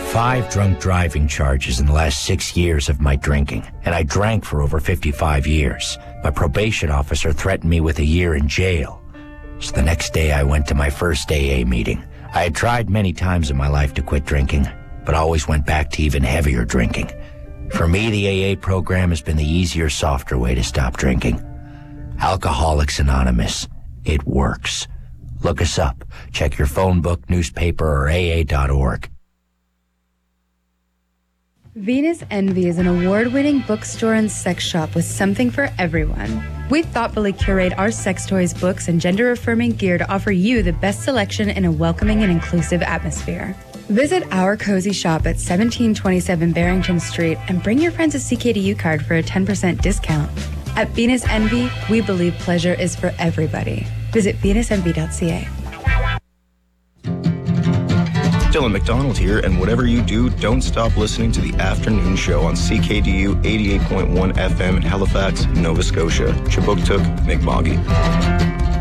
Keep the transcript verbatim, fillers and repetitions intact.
five drunk driving charges in the last six years of my drinking, and I drank for over fifty-five years. My probation officer threatened me with a year in jail. So the next day I went to my first A A meeting. I had tried many times in my life to quit drinking, but always went back to even heavier drinking. For me, the A A program has been the easier, softer way to stop drinking. Alcoholics Anonymous. It works. Look us up. Check your phone book, newspaper, or A A dot org. Venus Envy is an award-winning bookstore and sex shop with something for everyone. We thoughtfully curate our sex toys, books, and gender-affirming gear to offer you the best selection in a welcoming and inclusive atmosphere. Visit our cozy shop at seventeen twenty-seven Barrington Street and bring your friends a C K D U card for a ten percent discount. At Venus Envy, we believe pleasure is for everybody. Visit venus envy dot c a. Dylan McDonald here, and whatever you do, don't stop listening to the afternoon show on C K D U eighty-eight point one F M in Halifax, Nova Scotia. Chibuktuk, Mi'kma'ki.